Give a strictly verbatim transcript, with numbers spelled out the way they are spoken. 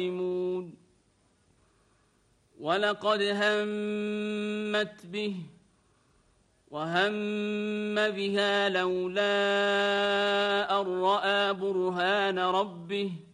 ولقد همت به وهم بها لولا أن رأى برهان ربه